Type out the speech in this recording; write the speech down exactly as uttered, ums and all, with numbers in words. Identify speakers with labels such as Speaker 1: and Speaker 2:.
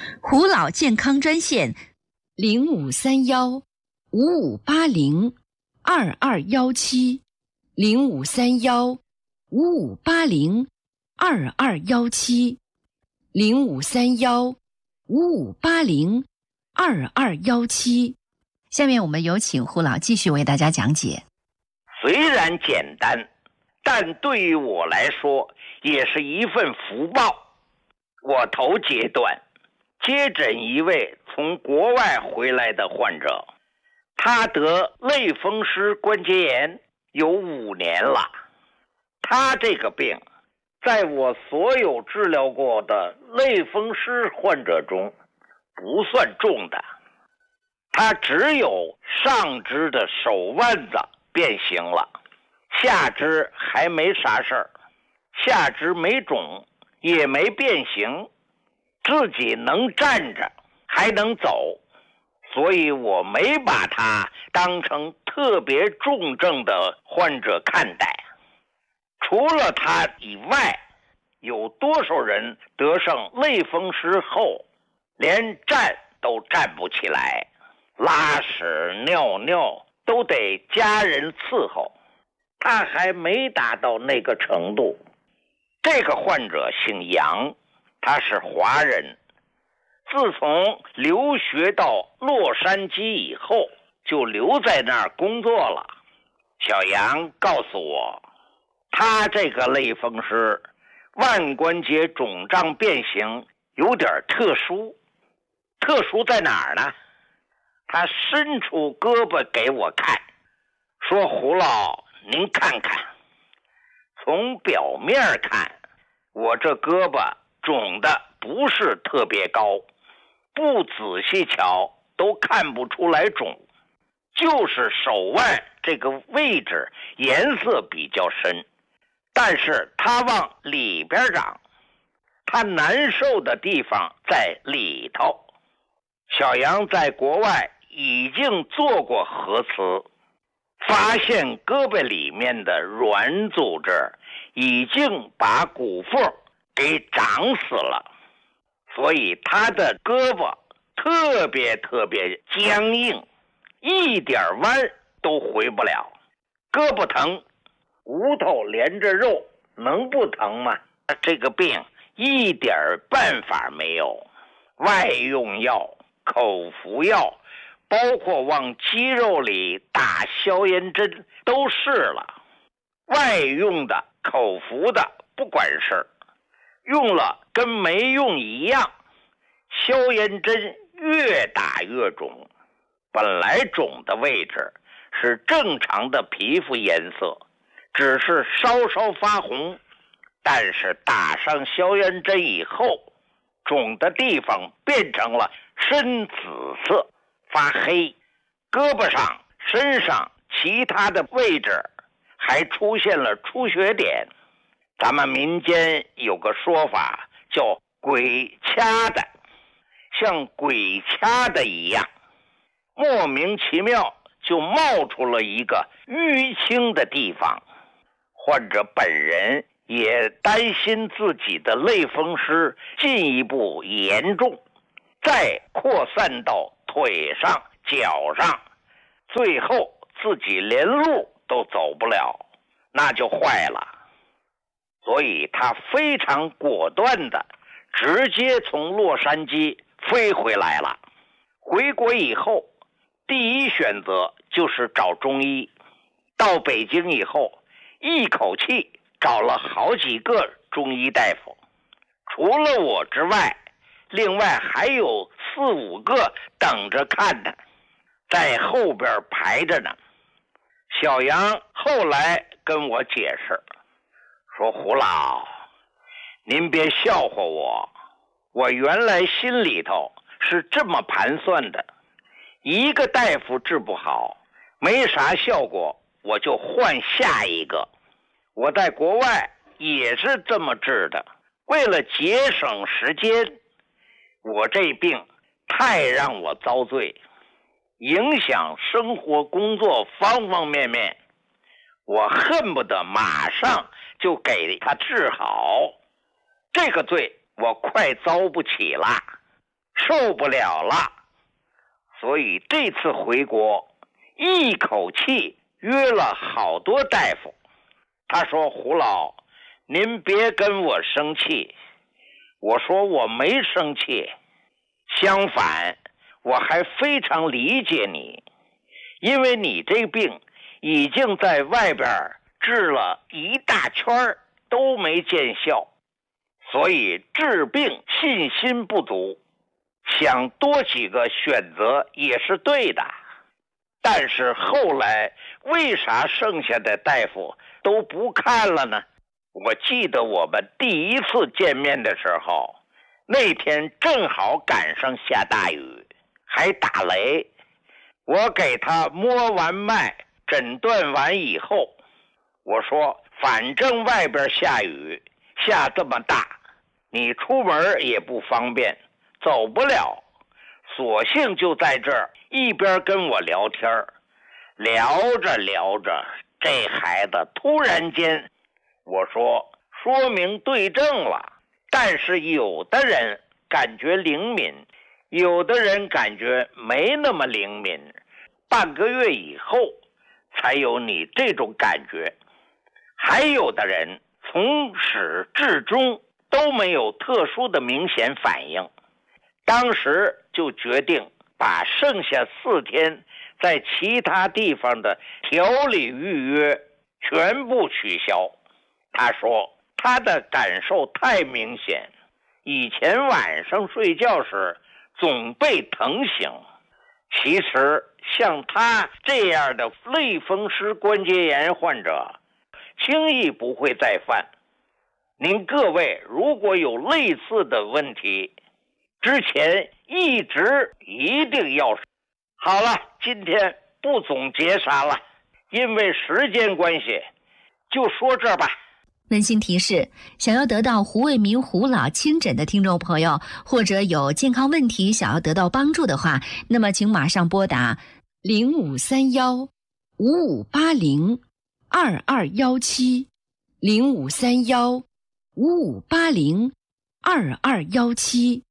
Speaker 1: 胡老健康专线
Speaker 2: 零五三幺五五八零二二幺七零五三幺五五八零二二幺七零五三幺五五八零二二幺七。
Speaker 1: 下面我们有请胡老继续为大家讲解。
Speaker 3: 虽然简单，但对于我来说也是一份福报。我头阶段接诊一位从国外回来的患者，他得类风湿关节炎有五年了。他这个病在我所有治疗过的类风湿患者中不算重的，他只有上肢的手腕子变形了，下肢还没啥事儿，下肢没肿也没变形，自己能站着还能走，所以我没把他当成特别重症的患者看待。除了他以外，有多少人得上类风湿后连站都站不起来，拉屎尿尿都得家人伺候，他还没达到那个程度。这个患者姓杨，他是华人，自从留学到洛杉矶以后就留在那儿工作了。小杨告诉我，他这个类风湿腕关节肿胀变形有点特殊。特殊在哪儿呢？他伸出胳膊给我看，说胡老您看看，从表面看我这胳膊肿的不是特别高，不仔细瞧都看不出来肿，就是手腕这个位置颜色比较深，但是它往里边长，它难受的地方在里头。小杨在国外已经做过核磁，发现胳膊里面的软组织已经把骨缝给长死了，所以他的胳膊特别特别僵硬，一点弯都回不了。胳膊疼，骨头连着肉，能不疼吗？这个病一点办法没有，外用药、口服药，包括往肌肉里打消炎针都试了，外用的、口服的不管事，用了跟没用一样，消炎针越打越肿。本来肿的位置是正常的皮肤颜色，只是稍稍发红，但是打上消炎针以后，肿的地方变成了深紫色，发黑，胳膊上、身上其他的位置还出现了出血点。咱们民间有个说法叫鬼掐的，像鬼掐的一样，莫名其妙就冒出了一个淤青的地方。患者本人也担心自己的类风湿进一步严重，再扩散到腿上、脚上，最后自己连路都走不了，那就坏了。所以他非常果断的直接从洛杉矶飞回来了。回国以后，第一选择就是找中医。到北京以后，一口气找了好几个中医大夫，除了我之外，另外还有四五个等着看的，在后边排着呢。小杨后来跟我解释说，胡老，您别笑话我，我原来心里头是这么盘算的，一个大夫治不好，没啥效果，我就换下一个。我在国外也是这么治的，为了节省时间，我这病太让我遭罪，影响生活工作方方面面，我恨不得马上就给他治好，这个罪我快遭不起了。 受不了了，所以这次回国一口气约了好多大夫。他说：胡老，您别跟我生气。我说我没生气，相反我还非常理解你，因为你这病已经在外边治了一大圈都没见效，所以治病信心不足，想多几个选择也是对的。但是后来为啥剩下的大夫都不看了呢？我记得我们第一次见面的时候，那天正好赶上下大雨，还打雷。我给他摸完脉，诊断完以后，我说反正外边下雨，下这么大，你出门也不方便，走不了，索性就在这儿一边跟我聊天，聊着聊着，这孩子突然间，我说说明对症了。但是有的人感觉灵敏，有的人感觉没那么灵敏，半个月以后才有你这种感觉，还有的人从始至终都没有特殊的明显反应。当时就决定把剩下四天在其他地方的调理预约全部取消。他说他的感受太明显，以前晚上睡觉时总被疼醒。其实像他这样的类风湿关节炎患者轻易不会再犯。您各位如果有类似的问题，之前一直一定要。好了，今天不总结啥了，因为时间关系就说这吧。
Speaker 1: 温馨提示，想要得到胡卫民胡老亲诊的听众朋友，或者有健康问题想要得到帮助的话，那么请马上拨打零五三幺五五八零二二幺七零五三幺五五八零二二幺七。